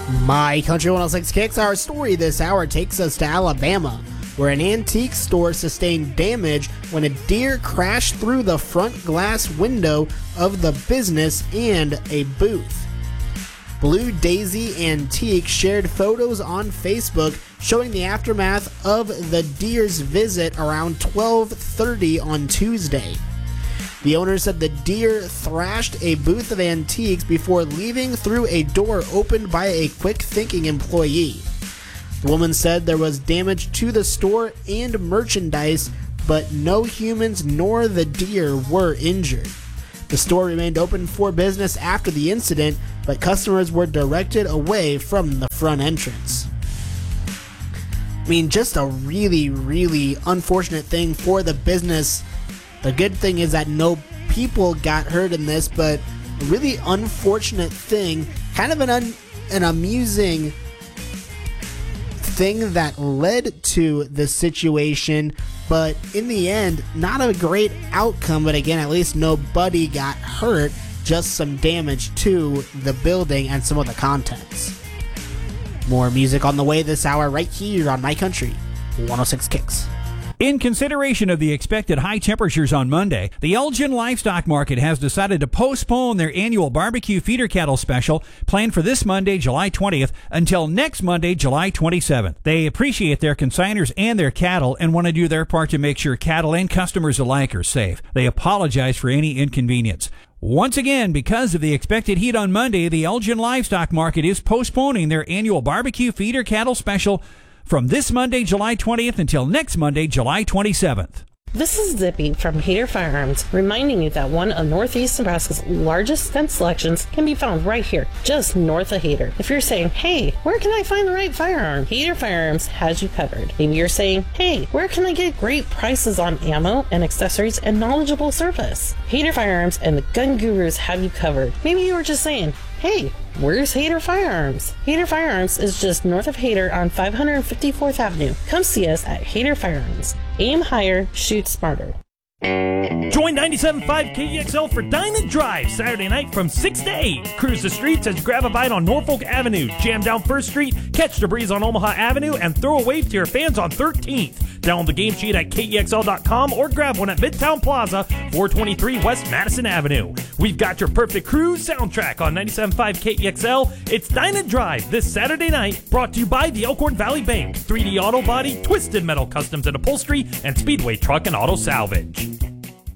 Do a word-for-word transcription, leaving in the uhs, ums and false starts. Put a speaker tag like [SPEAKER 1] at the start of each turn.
[SPEAKER 1] My Country one oh six Kicks. Our story this hour takes us to Alabama, where an antique store sustained damage when a deer crashed through the front glass window of the business and a booth. Blue Daisy Antique shared photos on Facebook showing the aftermath of the deer's visit around twelve thirty on Tuesday. The owner said the deer thrashed a booth of antiques before leaving through a door opened by a quick-thinking employee. The woman said there was damage to the store and merchandise, but no humans nor the deer were injured. The store remained open for business after the incident, but customers were directed away from the front entrance. I mean, just a really, really unfortunate thing for the business. The good thing is that no people got hurt in this, but a really unfortunate thing, kind of an un- an amusing thing that led to the situation, but in the end, not a great outcome. But again, at least nobody got hurt, just some damage to the building and some of the contents. More music on the way this hour right here on My Country one oh six Kicks.
[SPEAKER 2] In consideration of the expected high temperatures on Monday, the Elgin Livestock Market has decided to postpone their annual barbecue feeder cattle special planned for this Monday, July twentieth, until next Monday, July twenty-seventh. They appreciate their consigners and their cattle and want to do their part to make sure cattle and customers alike are safe. They apologize for any inconvenience. Once again, because of the expected heat on Monday, the Elgin Livestock Market is postponing their annual barbecue feeder cattle special from this Monday, July twentieth, until next Monday, July twenty-seventh.
[SPEAKER 3] This is Zippy from Hader Firearms, reminding you that one of Northeast Nebraska's largest gun selections can be found right here, just north of Hader. If you're saying, hey, where can I find the right firearm? Hader Firearms has you covered. Maybe you're saying, hey, where can I get great prices on ammo and accessories and knowledgeable service? Hader Firearms and the Gun Gurus have you covered. Maybe you were just saying, hey, where's Hader Firearms? Hader Firearms is just north of Hader on five hundred fifty-fourth Avenue. Come see us at Hader Firearms. Aim higher, shoot smarter.
[SPEAKER 4] Join ninety-seven point five K E X L for Dine and Drive Saturday night from six to eight. Cruise the streets as you grab a bite on Norfolk Avenue, jam down First Street, catch the breeze on Omaha Avenue, and throw a wave to your fans on thirteenth. Download the game sheet at K E X L dot com or grab one at Midtown Plaza, four twenty-three West Madison Avenue. We've got your perfect cruise soundtrack on ninety-seven point five K E X L. It's Dine and Drive this Saturday night, brought to you by the Elkhorn Valley Bank, three D Auto Body, Twisted Metal Customs and Upholstery, and Speedway Truck and Auto Salvage.